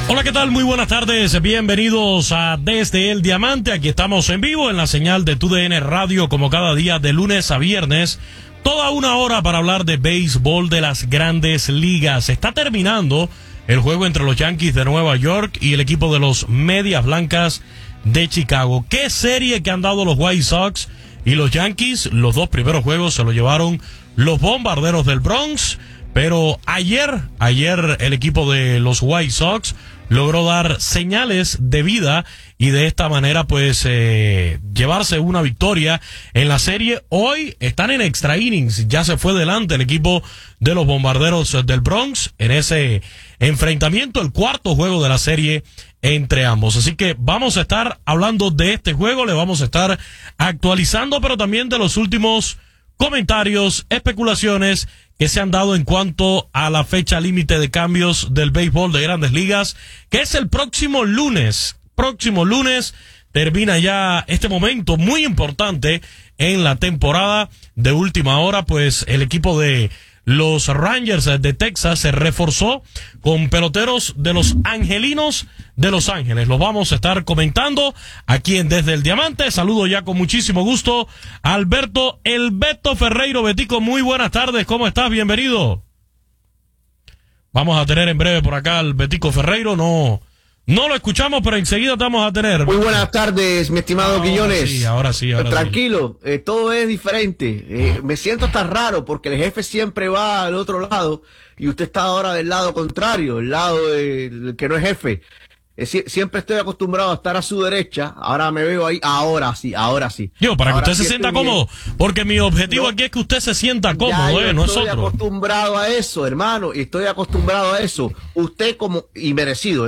Hola, ¿qué tal? Muy buenas tardes. Bienvenidos a Desde el Diamante. Aquí estamos en vivo en la señal de TUDN Radio, como cada día de lunes a viernes. Toda una hora para hablar de béisbol de las grandes ligas. Está terminando el juego entre los Yankees de Nueva York y el equipo de los Medias Blancas de Chicago. ¿Qué serie que han dado los White Sox y los Yankees? Los dos primeros juegos se lo llevaron los Bombarderos del Bronx. Pero ayer el equipo de los White Sox logró dar señales de vida y de esta manera pues llevarse una victoria en la serie. Hoy están en extra innings, ya se fue delante el equipo de los Bombarderos del Bronx en ese enfrentamiento, el cuarto juego de la serie entre ambos. Así que vamos a estar hablando de este juego, le vamos a estar actualizando, pero también de los últimos comentarios, especulaciones que se han dado en cuanto a la fecha límite de cambios del béisbol de Grandes Ligas, que es el próximo lunes. Próximo lunes termina ya este momento muy importante en la temporada. De última hora, pues el equipo de los Rangers de Texas se reforzó con peloteros de los Angelinos de Los Ángeles. Los vamos a estar comentando aquí en Desde el Diamante. Saludo ya con muchísimo gusto a Alberto El Beto Ferreiro. Betico, muy buenas tardes. ¿Cómo estás? Bienvenido. Vamos a tener en breve por acá al Betico Ferreiro. No lo escuchamos, pero enseguida te vamos a tener. Muy buenas tardes, mi estimado Quiñones. Sí, ahora sí. Tranquilo, todo es diferente. Me siento hasta raro porque el jefe siempre va al otro lado y usted está ahora del lado contrario, el lado del que no es jefe. Siempre estoy acostumbrado a estar a su derecha, ahora me veo ahí, ahora sí. Yo, para ahora que usted sí se sienta bien. cómodo, porque mi objetivo aquí es que usted se sienta cómodo, no es otro. Estoy acostumbrado a eso, hermano, y estoy acostumbrado a eso. Usted y merecido.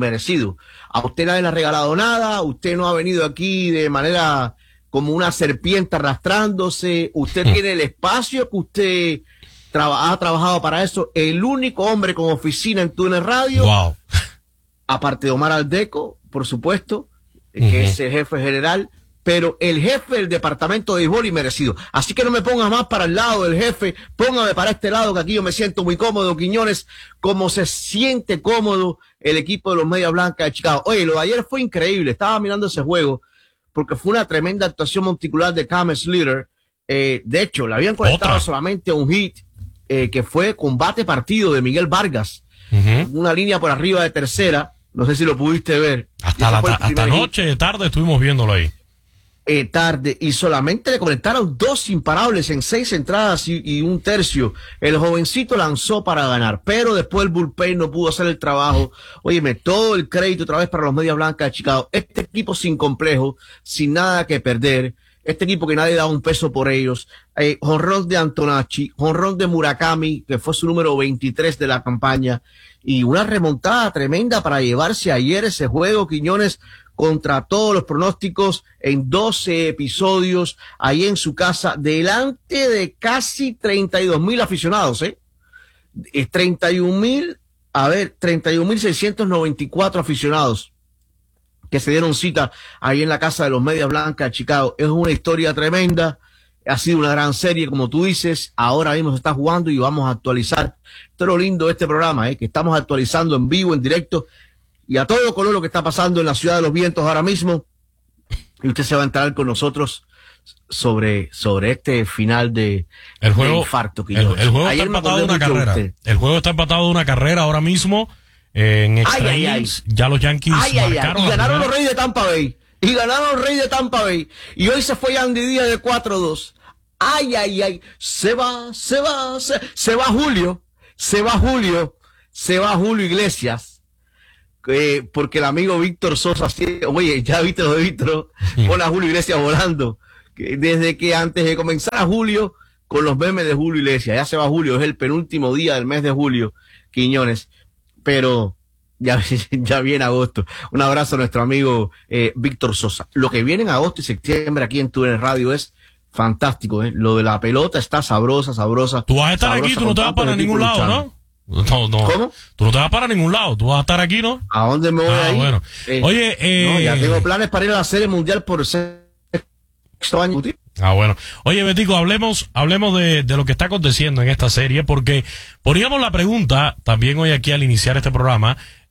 A usted nadie le ha regalado nada, usted no ha venido aquí de manera como una serpiente arrastrándose, usted tiene el espacio que usted ha trabajado para eso. El único hombre con oficina en TUDN Radio. Wow. Aparte de Omar Aldeco, por supuesto, que es el jefe general, pero el jefe del departamento de béisbol y merecido. Así que no me ponga más para el lado del jefe, póngame para este lado, que aquí yo me siento muy cómodo, Quiñones, como se siente cómodo el equipo de los Medias Blancas de Chicago. Oye, lo de ayer fue increíble, estaba mirando ese juego, porque fue una tremenda actuación monticular de Cam Slater. De hecho, le habían conectado solamente un hit, que fue combate partido de Miguel Vargas. Una línea por arriba de tercera, no sé si lo pudiste ver. Hasta noche, tarde estuvimos viéndolo ahí. Tarde, y solamente le conectaron 2 imparables en 6 entradas y un tercio. El jovencito lanzó para ganar, pero después el bullpen no pudo hacer el trabajo. Óyeme, todo el crédito otra vez para los Medias Blancas de Chicago. Este equipo sin complejo, sin nada que perder. Este equipo que nadie da un peso por ellos. Jonrón de Antonacci, jonrón de Murakami, que fue su número 23 de la campaña. Y una remontada tremenda para llevarse ayer ese juego, Quiñones, contra todos los pronósticos en 12 episodios, ahí en su casa, delante de casi 32,000 aficionados, 31,694 aficionados que se dieron cita ahí en la casa de los Medias Blancas de Chicago. Es una historia tremenda, ha sido una gran serie, como tú dices, ahora mismo se está jugando y vamos a actualizar. Esto es lo lindo de este programa, que estamos actualizando en vivo, en directo, y a todo color lo que está pasando en la Ciudad de los Vientos ahora mismo, y usted se va a enterar con nosotros sobre este final de infarto. El juego está empatado de una carrera. El juego está empatado de una carrera ahora mismo. En extra innings, ya los Yankees marcaron. Y ganaron los Reyes de Tampa Bay. Y hoy se fue Andy Díaz de 4-2. Se va Julio Iglesias. Porque el amigo Víctor Sosa, oye, ya viste lo de Víctor, pone a Julio Iglesias volando. Desde que antes de comenzar a Julio, con los memes de Julio Iglesias, ya se va Julio, es el penúltimo día del mes de julio, Quiñones. Pero ya viene agosto. Un abrazo a nuestro amigo Víctor Sosa. Lo que viene en agosto y septiembre aquí en TUDN Radio es fantástico. Lo de la pelota está sabrosa. Tú vas a estar aquí, tú no te vas para ningún lado, ¿no? No. ¿Cómo? Tú no te vas para ningún lado, tú vas a estar aquí, ¿no? ¿A dónde me voy a ir? Bueno. Oye, no, ya tengo planes para ir a la Serie Mundial por sexto año. Bueno. Oye, Betico, hablemos de lo que está aconteciendo en esta serie, porque poníamos la pregunta también hoy aquí al iniciar este programa,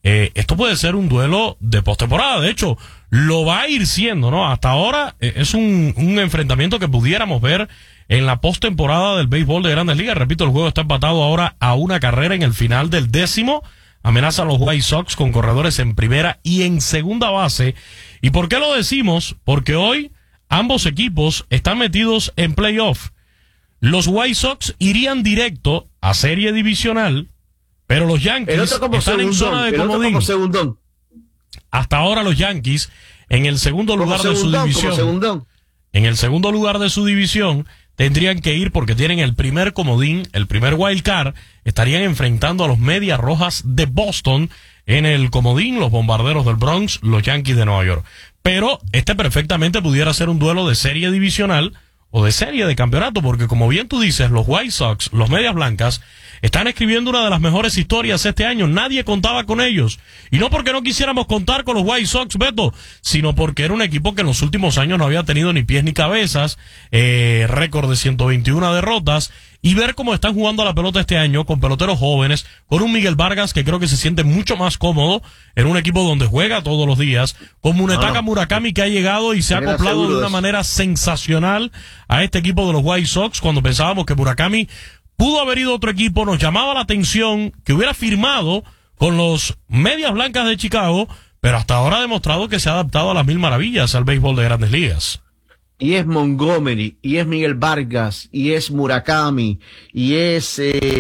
esto puede ser un duelo de postemporada. De hecho, lo va a ir siendo, ¿no? Hasta ahora es un enfrentamiento que pudiéramos ver en la postemporada del béisbol de Grandes Ligas. Repito, el juego está empatado ahora a una carrera en el final del 10º. Amenaza a los White Sox con corredores en primera y en segunda base. ¿Y por qué lo decimos? Porque hoy ambos equipos están metidos en playoff. Los White Sox irían directo a serie divisional, pero los Yankees están en zona de comodín. Hasta ahora los Yankees en el segundo lugar de su división. En el segundo lugar de su división tendrían que ir porque tienen el primer comodín, el primer wild card. Estarían enfrentando a los Medias Rojas de Boston en el comodín, los Bombarderos del Bronx, los Yankees de Nueva York. Pero este perfectamente pudiera ser un duelo de serie divisional o de serie de campeonato, porque como bien tú dices, los White Sox, los Medias Blancas, están escribiendo una de las mejores historias este año. Nadie contaba con ellos. Y no porque no quisiéramos contar con los White Sox, Beto, sino porque era un equipo que en los últimos años no había tenido ni pies ni cabezas, récord de 121 derrotas, y ver cómo están jugando a la pelota este año con peloteros jóvenes, con un Miguel Vargas que creo que se siente mucho más cómodo en un equipo donde juega todos los días, con Munetaka Murakami, que ha llegado y se ha acoplado de una manera sensacional a este equipo de los White Sox. Cuando pensábamos que Murakami pudo haber ido a otro equipo, nos llamaba la atención que hubiera firmado con los Medias Blancas de Chicago, pero hasta ahora ha demostrado que se ha adaptado a las mil maravillas al béisbol de Grandes Ligas. Y es Montgomery, y es Miguel Vargas, y es Murakami, y es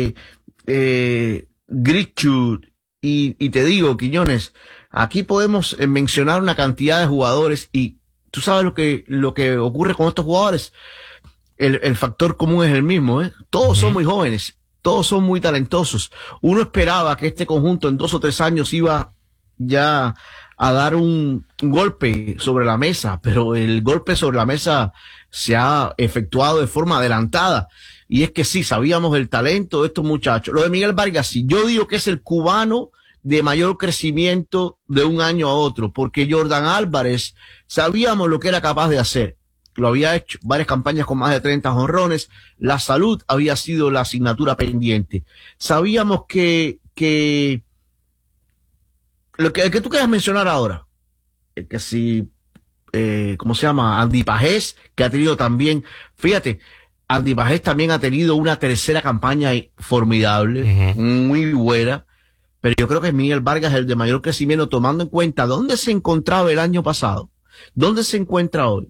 Grichuk, y te digo, Quiñones, aquí podemos mencionar una cantidad de jugadores, y tú sabes lo que ocurre con estos jugadores. El factor común es el mismo, ¿eh? Todos son muy jóvenes, todos son muy talentosos. Uno esperaba que este conjunto en 2 o 3 años iba ya a dar un golpe sobre la mesa, pero el golpe sobre la mesa se ha efectuado de forma adelantada. Y es que sí, sabíamos el talento de estos muchachos. Lo de Miguel Vargas, sí, yo digo que es el cubano de mayor crecimiento de un año a otro, porque Jordan Álvarez sabíamos lo que era capaz de hacer. Lo había hecho varias campañas con más de 30 jonrones. La salud había sido la asignatura pendiente. Sabíamos que el que tú quieras mencionar ahora, que si, ¿cómo se llama? Andy Pajés, que ha tenido también, fíjate, Andy Pajés también ha tenido una tercera campaña formidable, muy buena, pero yo creo que Miguel Vargas es el de mayor crecimiento, tomando en cuenta dónde se encontraba el año pasado, dónde se encuentra hoy.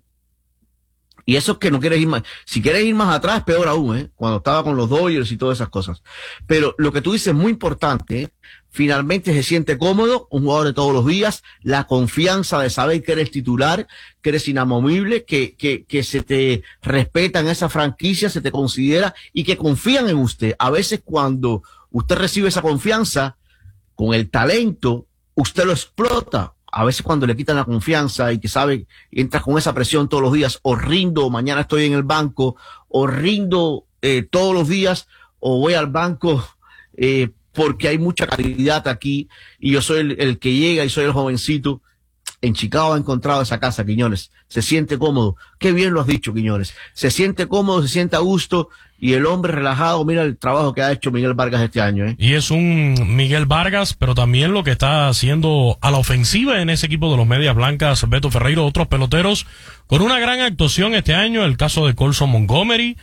Y eso es que no quieres ir más. Si quieres ir más atrás, peor aún, cuando estaba con los Dodgers y todas esas cosas. Pero lo que tú dices es muy importante, finalmente se siente cómodo, un jugador de todos los días, la confianza de saber que eres titular, que eres inamovible, que se te respeta en esa franquicia, se te considera y que confían en usted. A veces cuando usted recibe esa confianza, con el talento, usted lo explota. A veces cuando le quitan la confianza y que sabe, entras con esa presión todos los días, o rindo, mañana estoy en el banco, o rindo todos los días, o voy al banco porque hay mucha calidad aquí y yo soy el que llega y soy el jovencito. En Chicago ha encontrado esa casa, Quiñones. Se siente cómodo. Qué bien lo has dicho, Quiñones. Se siente cómodo, se siente a gusto y el hombre relajado. Mira el trabajo que ha hecho Miguel Vargas este año, ¿eh? Y es un Miguel Vargas, pero también lo que está haciendo a la ofensiva en ese equipo de los Medias Blancas, Beto Ferreiro, otros peloteros con una gran actuación este año. El caso de Colson Montgomery,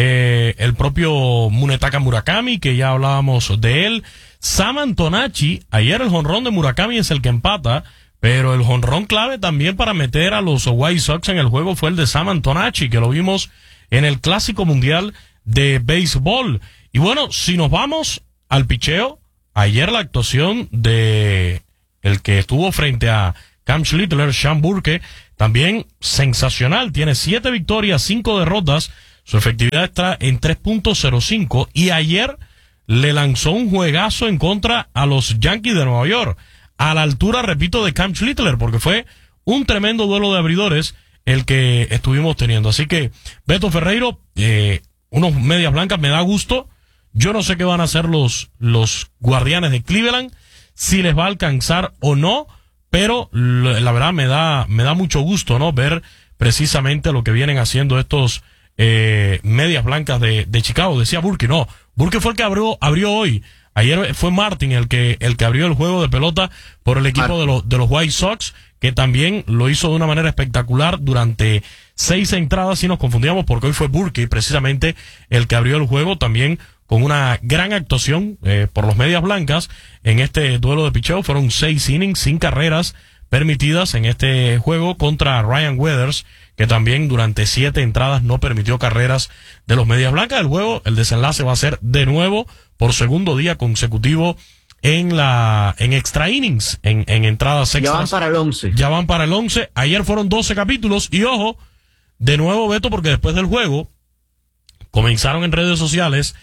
el propio Munetaka Murakami, que ya hablábamos de él. Sam Antonacci, ayer el jonrón de Murakami es el que empata, pero el jonrón clave también para meter a los White Sox en el juego fue el de Sam Antonacci, que lo vimos en el Clásico Mundial de Béisbol. Y bueno, si nos vamos al picheo, ayer la actuación de el que estuvo frente a Cam Schlittler, Sean Burke, también sensacional. Tiene 7 victorias, 5 derrotas. Su efectividad está en 3.05 y ayer le lanzó un juegazo en contra a los Yankees de Nueva York, a la altura, repito, de Cam Schlittler, porque fue un tremendo duelo de abridores el que estuvimos teniendo. Así que, Beto Ferreiro, unos Medias Blancas, me da gusto. Yo no sé qué van a hacer los Guardianes de Cleveland, si les va a alcanzar o no, pero la verdad me da mucho gusto, ¿no? Ver precisamente lo que vienen haciendo estos Medias Blancas de Chicago. Decía Burke, no, Burke fue el que abrió hoy Ayer fue Martin el que abrió el juego de pelota por el equipo de los White Sox, que también lo hizo de una manera espectacular durante 6 entradas, y nos confundíamos porque hoy fue Burke precisamente el que abrió el juego, también con una gran actuación por los Medias Blancas en este duelo de picheo. Fueron 6 innings sin carreras permitidas en este juego contra Ryan Weathers, que también durante 7 entradas no permitió carreras de los Medias Blancas. El juego, el desenlace va a ser de nuevo por segundo día consecutivo en extra innings, en entradas extras. Ya van para el 11. Ya van para el 11. Ayer fueron 12 capítulos y ojo, de nuevo, Beto, porque después del juego comenzaron en redes sociales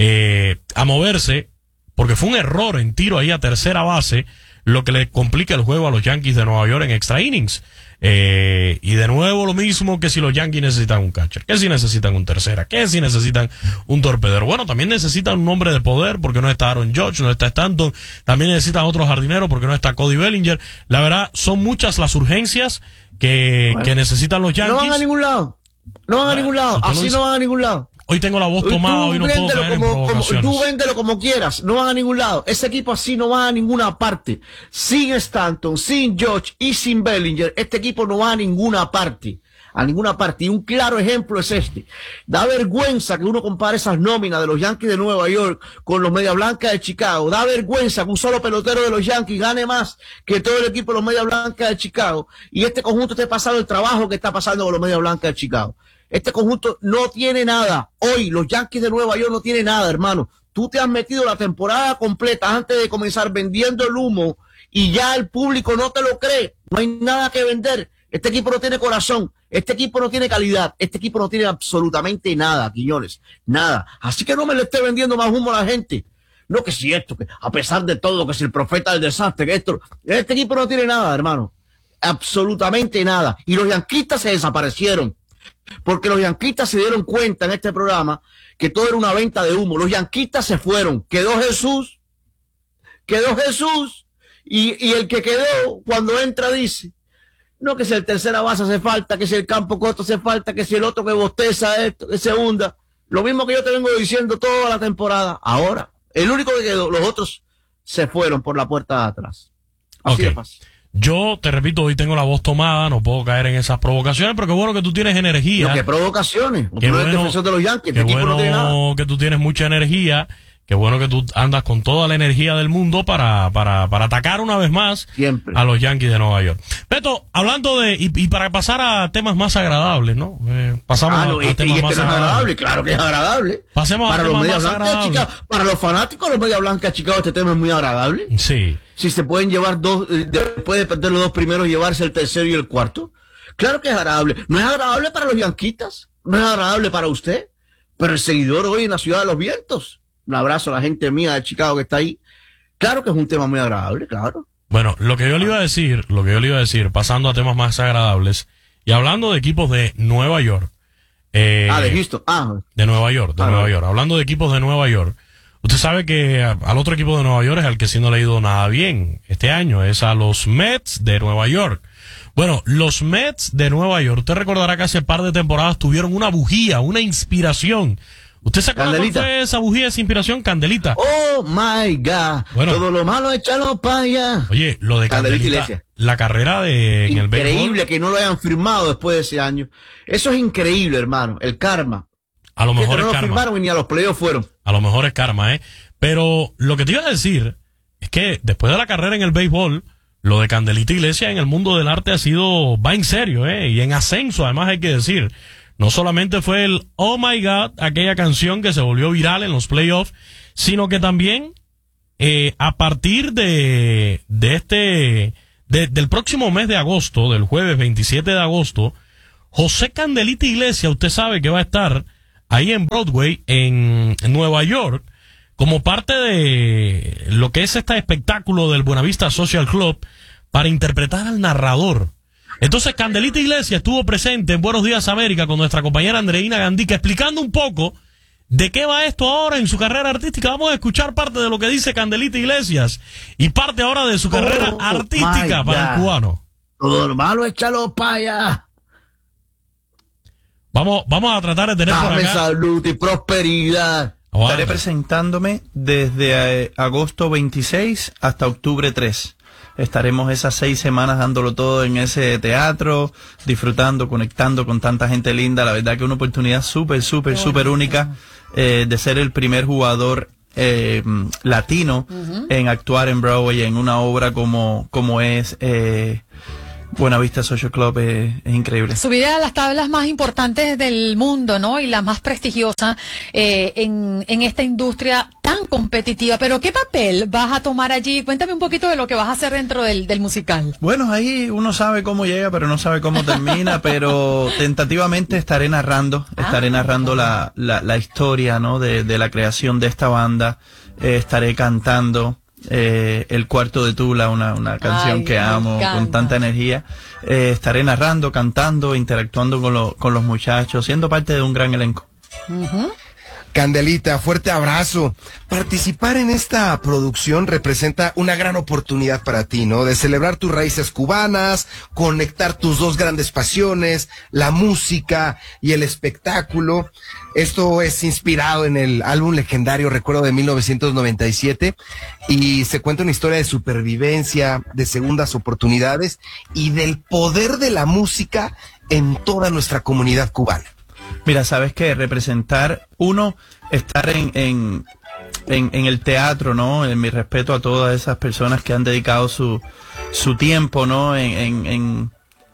a moverse, porque fue un error en tiro ahí a tercera base, lo que le complica el juego a los Yankees de Nueva York en extra innings. Y de nuevo lo mismo, que si los Yankees necesitan un catcher, que si necesitan un tercera, que si necesitan un torpedero. Bueno, también necesitan un hombre de poder, porque no está Aaron Judge, no está Stanton. También necesitan otro jardinero, porque no está Cody Bellinger. La verdad, son muchas las urgencias que necesitan los Yankees. No van a ningún lado. No van a ningún lado. Así no van a ningún lado. Hoy tengo la voz tomada, hoy no puedo caer en provocaciones. Tú véndelo como quieras, no van a ningún lado. Ese equipo así no va a ninguna parte. Sin Stanton, sin George y sin Bellinger, este equipo no va a ninguna parte. A ninguna parte. Y un claro ejemplo es este. Da vergüenza que uno compare esas nóminas de los Yankees de Nueva York con los Medias Blancas de Chicago. Da vergüenza que un solo pelotero de los Yankees gane más que todo el equipo de los Medias Blancas de Chicago. Y este conjunto esté pasando el trabajo que está pasando con los Medias Blancas de Chicago. Este conjunto no tiene nada. Hoy los Yankees de Nueva York no tienen nada, hermano. Tú te has metido la temporada completa antes de comenzar vendiendo el humo y ya el público no te lo cree. No hay nada que vender. Este equipo no tiene corazón. Este equipo no tiene calidad. Este equipo no tiene absolutamente nada, Quiñones. Nada. Así que no me le esté vendiendo más humo a la gente. No, que si esto, que a pesar de todo, que si el profeta del desastre, que esto. Este equipo no tiene nada, hermano. Absolutamente nada. Y los yanquistas se desaparecieron. Porque los yanquistas se dieron cuenta en este programa que todo era una venta de humo. Los yanquistas se fueron. Quedó Jesús. Y el que quedó, cuando entra, dice, no, que si el tercera base hace falta, que si el campo corto hace falta, que si el otro que bosteza esto, que se hunda. Lo mismo que yo te vengo diciendo toda la temporada. Ahora, el único que quedó, los otros se fueron por la puerta de atrás. Así de fácil. Yo, te repito, hoy tengo la voz tomada, no puedo caer en esas provocaciones, pero qué bueno que tú tienes energía. No, ¿qué provocaciones? Qué bueno, el defensor de los Yankees, qué bueno que tú tienes mucha energía, qué bueno que tú andas con toda la energía del mundo para atacar una vez más siempre a los Yankees de Nueva York. Beto, hablando de, y para pasar a temas más agradables, ¿no? Pasamos a temas más agradables. Claro que es agradable. Pasemos para a los temas Medias más Blancas de Chicago, para los fanáticos de los Medias Blancas de Chicago, este tema es muy agradable. Sí. Si se pueden llevar dos, después de perder los dos primeros, llevarse el tercero y el cuarto. Claro que es agradable. No es agradable para los yanquistas, no es agradable para usted, pero el seguidor hoy en la ciudad de los vientos. Un abrazo a la gente mía de Chicago que está ahí. Claro que es un tema muy agradable, claro. Bueno, lo que yo le iba a decir, pasando a temas más agradables, y hablando de equipos de Nueva York. De Houston. De Nueva York, Hablando de equipos de Nueva York. Usted sabe que al otro equipo de Nueva York es al que sí no le ha ido nada bien este año, es a los Mets de Nueva York. Bueno, los Mets de Nueva York, usted recordará que hace par de temporadas tuvieron una bujía, una inspiración. ¿Usted se acuerda cuál fue esa bujía, esa inspiración? Candelita. Oh my God. Bueno, todo lo malo échalo para allá. Oye, lo de Candelita, la carrera en el béisbol. Increíble que no lo hayan firmado después de ese año. Eso es increíble, hermano. El karma. A lo mejor es karma. No lo firmaron y ni a los playoffs fueron. A lo mejor es karma, Pero lo que te iba a decir es que después de la carrera en el béisbol, lo de Candelita Iglesias en el mundo del arte va en serio, y en ascenso, además hay que decir. No solamente fue el Oh My God, aquella canción que se volvió viral en los playoffs, sino que también a partir del próximo mes de agosto, del jueves 27 de agosto, José Candelita Iglesias, usted sabe que va a estar ahí en Broadway, en Nueva York, como parte de lo que es este espectáculo del Buenavista Social Club, para interpretar al narrador. Entonces Candelita Iglesias estuvo presente en Buenos Días América con nuestra compañera Andreina Gandica, explicando un poco de qué va esto ahora en su carrera artística. Vamos a escuchar parte de lo que dice Candelita Iglesias y parte ahora de su carrera artística para el cubano. Todo lo malo, échalo para allá. Vamos a tratar de tener por acá salud y prosperidad. Wow. Estaré presentándome desde agosto 26 hasta octubre 3. Estaremos esas 6 semanas dándolo todo en ese teatro, disfrutando, conectando con tanta gente linda. La verdad que una oportunidad súper única de ser el primer jugador latino en actuar en Broadway en una obra como es Buena Vista Social Club. Es increíble. Subir a las tablas más importantes del mundo, ¿no? Y la más prestigiosa en esta industria tan competitiva. Pero ¿qué papel vas a tomar allí? Cuéntame un poquito de lo que vas a hacer dentro del musical. Bueno, ahí uno sabe cómo llega, pero no sabe cómo termina. Pero tentativamente estaré narrando la historia, ¿no? De la creación de esta banda. Estaré cantando El Cuarto de Tula, una canción que amo con tanta energía. Estaré narrando, cantando, interactuando con los muchachos, siendo parte de un gran elenco. Candelita, fuerte abrazo. Participar en esta producción representa una gran oportunidad para ti, ¿no? De celebrar tus raíces cubanas, conectar tus dos grandes pasiones, la música y el espectáculo. Esto es inspirado en el álbum legendario, recuerdo, de 1997, y se cuenta una historia de supervivencia, de segundas oportunidades y del poder de la música en toda nuestra comunidad cubana. Mira, sabes que representar estar en el teatro, ¿no? En mi respeto a todas esas personas que han dedicado su tiempo, ¿no? En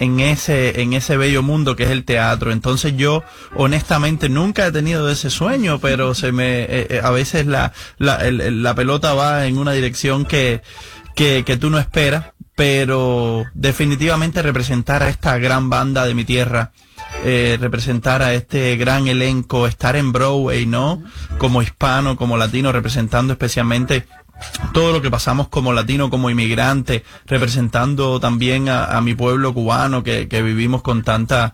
ese bello mundo que es el teatro. Entonces yo honestamente nunca he tenido ese sueño, pero a veces la pelota va en una dirección que tú no esperas, pero definitivamente representar a esta gran banda de mi tierra, representar a este gran elenco, estar en Broadway, ¿no? Como hispano, como latino, representando especialmente todo lo que pasamos como latino, como inmigrante, representando también a mi pueblo cubano que vivimos con tanta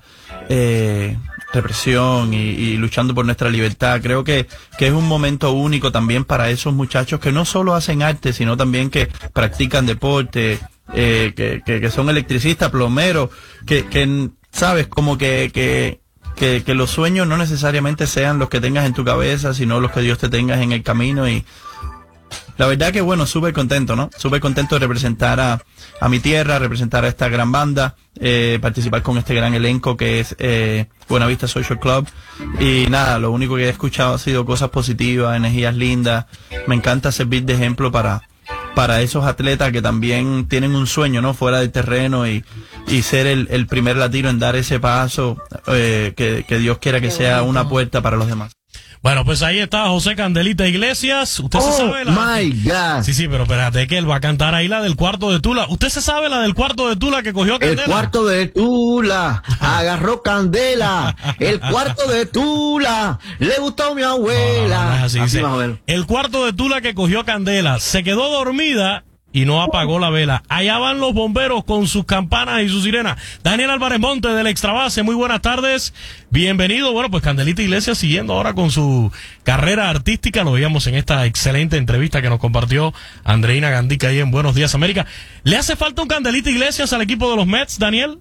represión y luchando por nuestra libertad. Creo que es un momento único también para esos muchachos que no solo hacen arte, sino también que practican deporte, que son electricistas, plomeros, que sabes, como que los sueños no necesariamente sean los que tengas en tu cabeza, sino los que Dios te tenga en el camino. Y la verdad que bueno, súper contento, ¿no? Súper contento de representar a mi tierra, representar a esta gran banda, participar con este gran elenco que es Buena Vista Social Club. Y nada, lo único que he escuchado ha sido cosas positivas, energías lindas. Me encanta servir de ejemplo para esos atletas que también tienen un sueño, ¿no? Fuera del terreno y ser el primer latino en dar ese paso, que Dios quiera que sea una puerta para los demás. Bueno, pues ahí está José Candelita Iglesias. ¿Usted se sabe la? My God. Sí, pero espérate que él va a cantar ahí la del Cuarto de Tula. ¿Usted se sabe la del Cuarto de Tula que cogió Candela? El Cuarto de Tula agarró candela. El Cuarto de Tula le gustó a mi abuela. No, así Así dice. más o menos. El Cuarto de Tula que cogió Candela se quedó dormida y no apagó la vela. Allá van los bomberos con sus campanas y sus sirenas. Daniel Álvarez Monte del Extrabase, muy buenas tardes. Bienvenido. Bueno, pues Candelita Iglesias siguiendo ahora con su carrera artística. Lo veíamos en esta excelente entrevista que nos compartió Andreina Gandica ahí en Buenos Días América. ¿Le hace falta un Candelita Iglesias al equipo de los Mets, Daniel?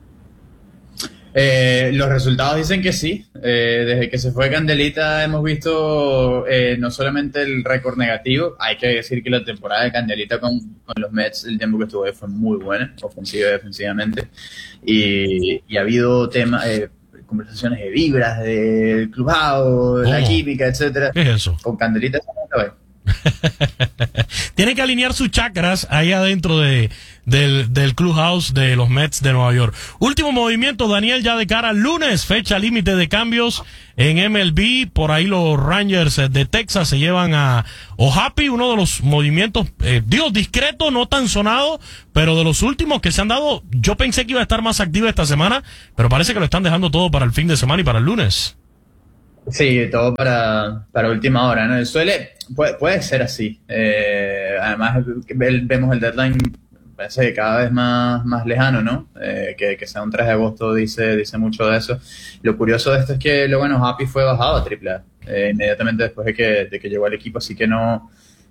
Los resultados dicen que sí. Desde que se fue Candelita hemos visto no solamente el récord negativo, hay que decir que la temporada de Candelita con los Mets, el tiempo que estuvo ahí fue muy buena, ofensiva y defensivamente, y ha habido temas, conversaciones de vibras del clubhouse, la química, etcétera. ¿Qué es eso? Con Candelita se nota hoy. Tiene que alinear sus chakras ahí adentro del clubhouse de los Mets de Nueva York. Último movimiento, Daniel, ya de cara al lunes, fecha límite de cambios en MLB. Por ahí los Rangers de Texas se llevan a O'Happy, uno de los movimientos, discreto, no tan sonado, pero de los últimos que se han dado. Yo pensé que iba a estar más activo esta semana, pero parece que lo están dejando todo para el fin de semana y para el lunes. Sí, todo para última hora, ¿no? Puede ser así. Además, vemos el deadline, parece que cada vez más lejano, ¿no? Que sea un 3 de agosto dice mucho de eso. Lo curioso de esto es que Happy fue bajado a AAA inmediatamente después de que llegó al equipo, así que no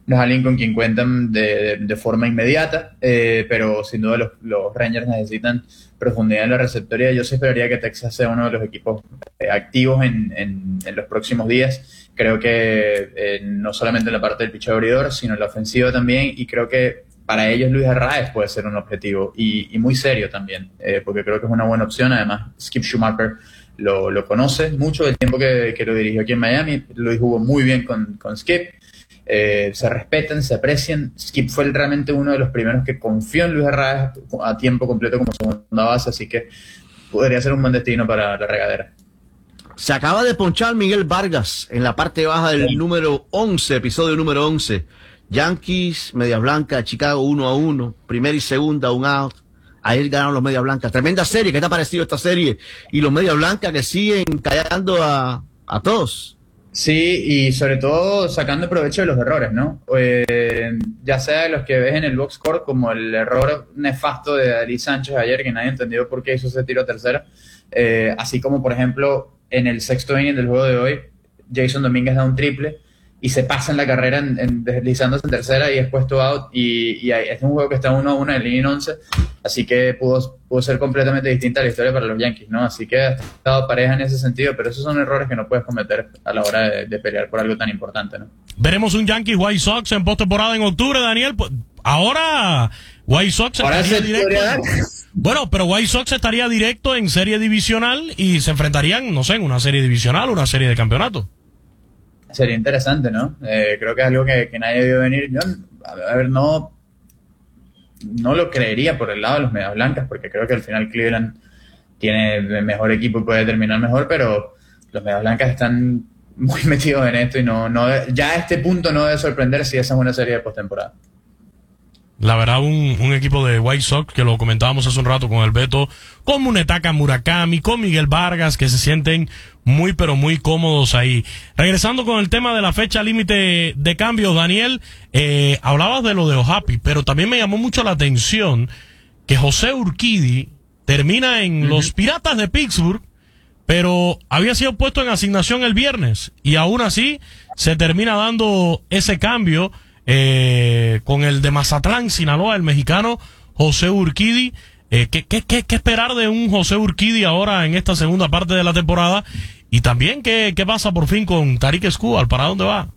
no es alguien con quien cuentan de forma inmediata, pero sin duda los Rangers necesitan profundidad en la receptoría. Yo sí esperaría que Texas sea uno de los equipos activos en los próximos días. Creo que no solamente en la parte del picheo abridor, sino en la ofensiva también, y creo que para ellos Luis Arraez puede ser un objetivo, y muy serio también, porque creo que es una buena opción. Además, Skip Schumacher lo conoce mucho del tiempo que lo dirigió aquí en Miami. Luis jugó muy bien con Skip. Se respetan, se aprecian. Skip fue realmente uno de los primeros que confió en Luis Arraez a tiempo completo como segunda base, así que podría ser un buen destino para la regadera. Se acaba de ponchar Miguel Vargas en la parte baja del número 11, episodio número 11. Yankees, Medias Blancas, Chicago 1-1, primera y segunda, un out. Ayer ganaron los Medias Blancas. Tremenda serie, ¿qué te ha parecido esta serie? Y los Medias Blancas que siguen callando a todos. Sí, y sobre todo sacando provecho de los errores, ¿no? Ya sea de los que ves en el box score, como el error nefasto de David Sánchez ayer, que nadie entendió por qué hizo ese tiro a tercera. Así como, por ejemplo, en el sexto inning del juego de hoy, Jason Domínguez da un triple y se pasa en la carrera deslizándose en tercera y es puesto out, y es un juego que está 1-1 en el inning 11, así que pudo ser completamente distinta la historia para los Yankees, ¿no? Así que ha estado pareja en ese sentido, pero esos son errores que no puedes cometer a la hora de pelear por algo tan importante, ¿no? Veremos un Yankees White Sox en postemporada en octubre, Daniel. Ahora White Sox estaría directo. Bueno, pero White Sox estaría directo en serie divisional y se enfrentarían, no sé, en una serie divisional o una serie de campeonato. Sería interesante, ¿no? Creo que es algo que nadie vio venir. Yo, a ver, no lo creería por el lado de los Medias Blancas, porque creo que al final Cleveland tiene el mejor equipo y puede terminar mejor, pero los Medias Blancas están muy metidos en esto y ya a este punto no debe sorprender si esa es una serie de postemporada. La verdad, un equipo de White Sox, que lo comentábamos hace un rato con el Beto, con Munetaka Murakami, con Miguel Vargas, que se sienten muy pero muy cómodos ahí. Regresando con el tema de la fecha límite de cambios, Daniel, hablabas de lo de O'Happy, pero también me llamó mucho la atención que José Urquidy termina en los Piratas de Pittsburgh, pero había sido puesto en asignación el viernes, y aún así se termina dando ese cambio con el de Mazatlán, Sinaloa, el mexicano José Urquidy. ¿Qué esperar de un José Urquidy ahora en esta segunda parte de la temporada? Y también, ¿qué pasa por fin con Tarik Skubal? ¿Para dónde va?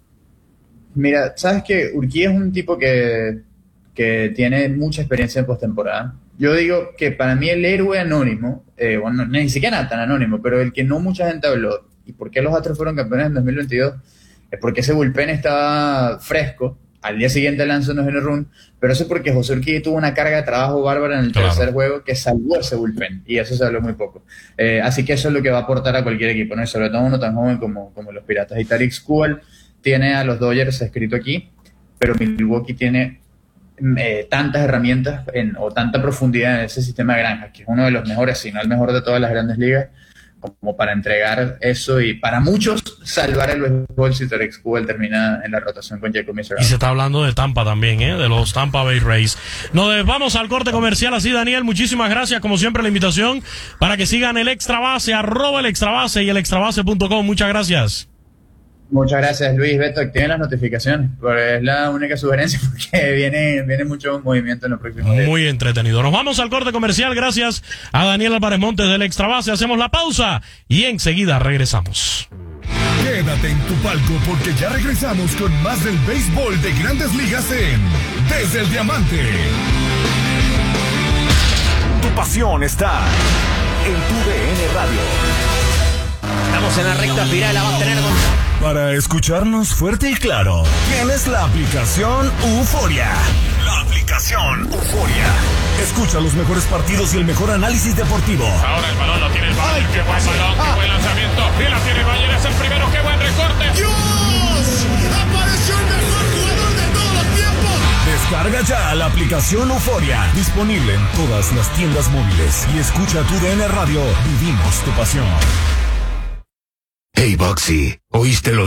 Mira, sabes que Urquidy es un tipo que tiene mucha experiencia en postemporada. Yo digo que para mí el héroe anónimo, bueno, ni siquiera tan anónimo, pero el que no mucha gente habló, y por qué los Astros fueron campeones en 2022, es porque ese bullpen estaba fresco. Al día siguiente lanzó un no run, pero eso es porque José Urquidy tuvo una carga de trabajo bárbara en el tercer juego que salvó ese bullpen, y eso se habló muy poco. Así que eso es lo que va a aportar a cualquier equipo, ¿no? Y sobre todo uno tan joven como los Piratas. Y Tarik Skubal tiene a los Dodgers escrito aquí, pero Milwaukee tiene tantas herramientas o tanta profundidad en ese sistema de granjas, que es uno de los mejores, si no el mejor de todas las grandes ligas, como para entregar eso y para muchos salvar el béisbol si Tarik Skubal termina en la rotación con Jacob Mizrahi. Y se está hablando de Tampa también, de los Tampa Bay Rays. Nos vamos al corte comercial así, Daniel. Muchísimas gracias, como siempre, la invitación para que sigan el Extra Base, @el Extra Base y el extrabase.com. Muchas gracias. Muchas gracias, Luis. Beto, activen las notificaciones, porque es la única sugerencia, porque viene mucho movimiento en los próximos días. Muy entretenido. Nos vamos al corte comercial. Gracias a Daniel Álvarez Montes del Extra Base. Hacemos la pausa y enseguida regresamos. Quédate en tu palco, porque ya regresamos con más del béisbol de Grandes Ligas en Desde el Diamante. Tu pasión está en tu DN Radio. Estamos en la recta final, la va a tener Para escucharnos fuerte y claro, tienes la aplicación Euforia. La aplicación Euforia. Escucha los mejores partidos y el mejor análisis deportivo. Ahora el balón lo tiene el Bayern. ¡Qué buen balón! ¡Qué buen lanzamiento! Y la tiene el Bayern, es el primero. ¡Qué buen recorte! ¡Dios! ¡Apareció el mejor jugador de todos los tiempos! Descarga ya la aplicación Euforia. Disponible en todas las tiendas móviles. Y escucha tu DN Radio. Vivimos tu pasión. Hey, Boxy, ¿oíste lo